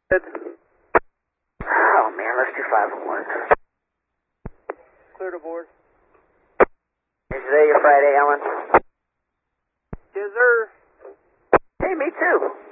Good. Oh, man, let's do 501. Clear to board. Is today your Friday, Ellen? Yes, sir. Hey, me too.